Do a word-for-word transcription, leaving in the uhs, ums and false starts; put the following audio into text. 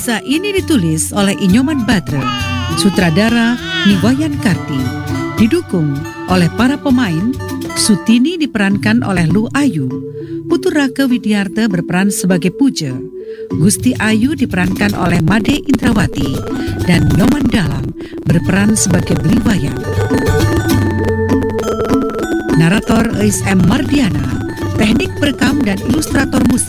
Kisah ini ditulis oleh Inyoman Badre, sutradara Niwayan Karti, didukung oleh para pemain. Sutini diperankan oleh Lu Ayu, Putu Rake Widiarta berperan sebagai Puja, Gusti Ayu diperankan oleh Made Indrawati, dan Nyoman Dalang berperan sebagai Bliwayang. Narator Eis M. Mardiana, teknik perekam dan ilustrator musik